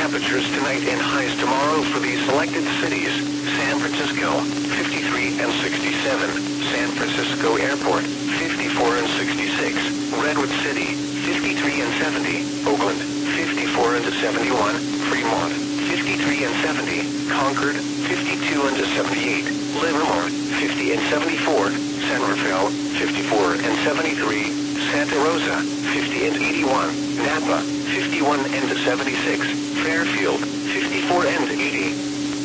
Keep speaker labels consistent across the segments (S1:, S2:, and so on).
S1: temperatures tonight and highs tomorrow for these selected cities: San Francisco, 53 and 67. San Francisco Airport, 54 and 66. Redwood City, 53 and 70. Oakland, 54 and 71. Fremont, 53 and 70. Concord, 52 and 78. Livermore, 50 and 74. San Rafael, 54 and 73. Santa Rosa, 50 and 81. Napa, 51 and 76. Fairfield, 54 and 80.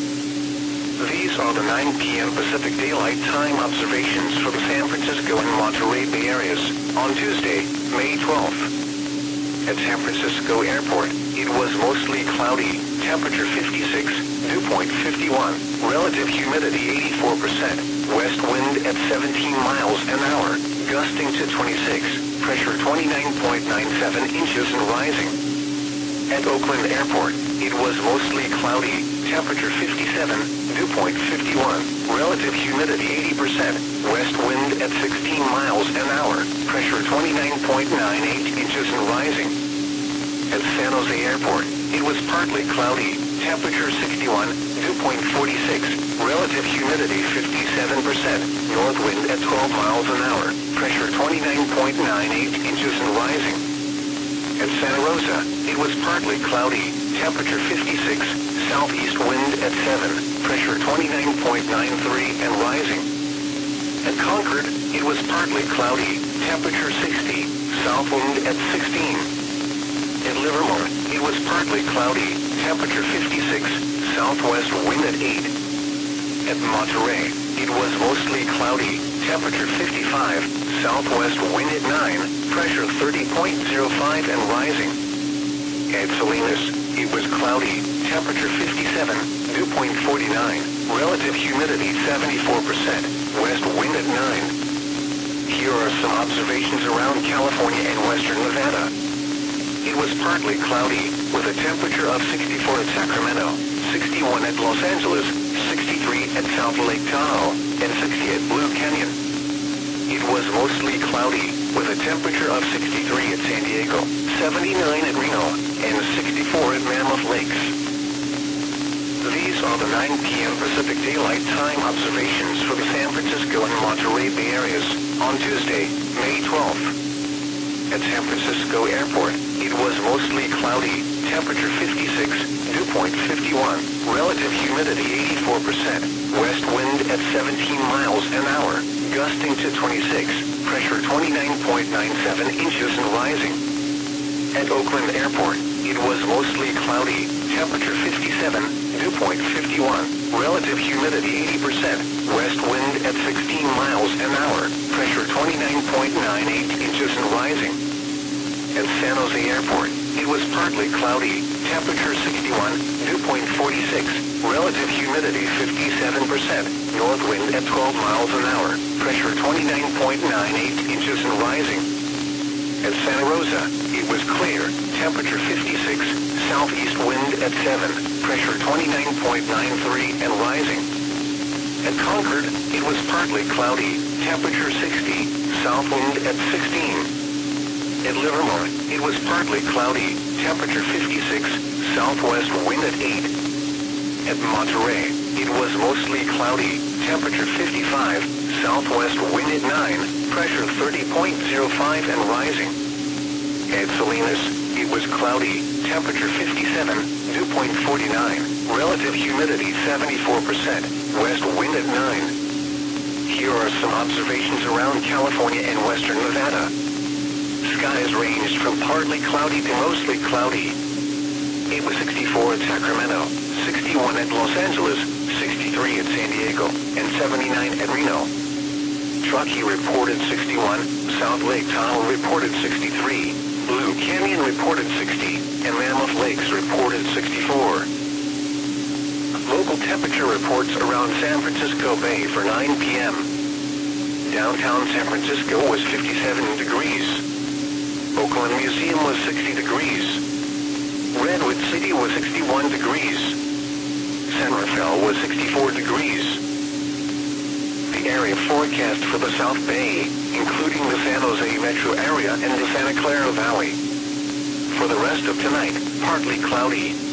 S1: These are the 9 p.m. Pacific Daylight Time observations for the San Francisco and Monterey Bay areas on Tuesday, May 12th. At San Francisco Airport, it was mostly cloudy, temperature 56, dew point 51, relative humidity 84%, west wind at 17 miles an hour, gusting to 26, pressure 29.97 inches and rising. At Oakland Airport, it was mostly cloudy, temperature 57, dew point 51, relative humidity 80%, west wind at 16 miles an hour, pressure 29.98 inches and rising. At San Jose Airport, it was partly cloudy, temperature 61, dew point 46, relative humidity 57%, north wind at 12 miles an hour, pressure 29.98 inches and rising. At Santa Rosa, it was partly cloudy, temperature 56, southeast wind at 7, pressure 29.93 and rising. At Concord, it was partly cloudy, temperature 60, south wind at 16. At Livermore, it was partly cloudy, temperature 56, southwest wind at 8. At Monterey, it was mostly cloudy, temperature 55, southwest wind at 9, pressure 30.05 and rising. At Salinas, it was cloudy, temperature 57, dew point 49, relative humidity 74%, west wind at 9. Here are some observations around California and western Nevada. It was partly cloudy, with a temperature of 64 at Sacramento, 61 at Los Angeles, 63 at South Lake Tahoe, and 60 at Blue Canyon. It was mostly cloudy, with a temperature of 63 at San Diego, 79 at Reno, and 64 at Mammoth Lakes. These are the 9 p.m. Pacific Daylight Time observations for the San Francisco and Monterey Bay areas on Tuesday, May 12th. At San Francisco Airport, it was mostly cloudy, temperature 56, dew point 51, relative humidity 84%, west wind at 17 miles an hour, gusting to 26, pressure 29.97 inches and rising. At Oakland Airport, it was mostly cloudy, temperature 57, dew point 51, relative humidity 80%, west wind at 16 miles an hour, pressure 29.98 inches and rising. At San Jose Airport, it was partly cloudy, temperature 61, dew point 46, relative humidity 57%, north wind at 12 miles an hour, pressure 29.98 inches and rising. At Santa Rosa, it was clear, temperature 56, southeast wind at 7, pressure 29.93 and rising. At Concord, it was partly cloudy, temperature 60, south wind at 16. At Livermore, it was partly cloudy, temperature 56, southwest wind at 8. At Monterey, it was mostly cloudy, temperature 55, southwest wind at 9, pressure 30.05 and rising. At Salinas, it was cloudy, temperature 57, dew point 49, relative humidity 74%, west wind at 9. Here are some observations around California and western Nevada. Skies ranged from partly cloudy to mostly cloudy. It was 64 at Sacramento, 61 at Los Angeles, 63 at San Diego, and 79 at Reno. Truckee reported 61, South Lake Tahoe reported 63, Blue Canyon reported 60, and Mammoth Lakes reported 64. Local temperature reports around San Francisco Bay for 9 p.m. Downtown San Francisco was 57 degrees. Oakland Museum was 60 degrees. Redwood City was 61 degrees. San Rafael was 64 degrees. The area forecast for the South Bay, including the San Jose metro area and the Santa Clara Valley. For the rest of tonight, partly cloudy.